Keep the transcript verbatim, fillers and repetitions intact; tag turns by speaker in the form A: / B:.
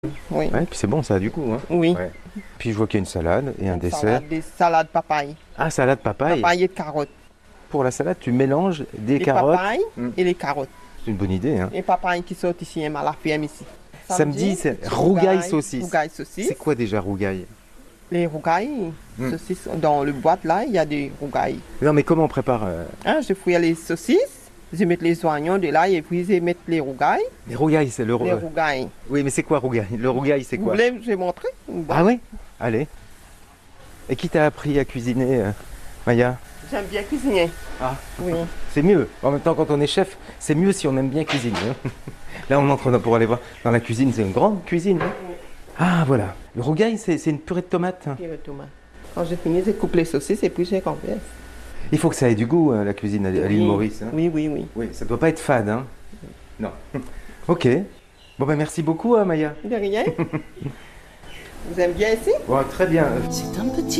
A: Oui.
B: Ouais, puis c'est bon, ça a du goût. Hein.
A: Oui.
B: Ouais. Puis je vois qu'il y a une salade et un dessert.
A: Salade, des salades papaye.
B: Ah, salade papaye.
A: Papaye et de carottes.
B: Pour la salade, tu mélanges des
A: Les
B: carottes.
A: papayes
B: Mm.
A: et les carottes.
B: C'est une bonne idée. Hein.
A: Les papayes qui sortent ici à la ferme ici.
B: Samedi, c'est
A: c'est
B: rougail saucisse.
A: Rougail saucisse.
B: C'est quoi déjà rougail?
A: Les rougailles
B: Mm.
A: saucisses. Dans le boîte là, il y a des rougailles.
B: Non, mais comment on prépare euh,
A: Hein, je fouille les saucisses. Je mets les oignons de là et puis je mets les rougailles.
B: les rougailles? C'est le
A: Les
B: euh,
A: rougailles.
B: Oui, mais c'est quoi rougail? Le rougail, c'est
A: Vous
B: quoi?
A: voulez, je vais montrer?
B: Ah oui? Allez. Et qui t'a appris à cuisiner, euh, Maya?
A: J'aime bien cuisiner.
B: Ah,
A: Oui.
B: c'est mieux. En même temps, quand on est chef, c'est mieux si on aime bien cuisiner. hein. Là, on entre pour aller voir dans la cuisine. C'est une grande cuisine. hein. Ah, voilà. Le rougail, c'est c'est une purée de tomates.
A: Et le tomate. Quand j'ai fini, je coupe les saucisses et puis je converse.
B: Il faut que ça ait du goût, hein, la cuisine à, à l'île
A: Oui.
B: Maurice. hein.
A: Oui, oui, oui.
B: Oui, ça doit pas être fade. Hein. Non. Ok. Bon, ben merci beaucoup, hein, Maya.
A: De rien. Vous aimez bien ici?
B: Bon, très bien.
C: C'est un petit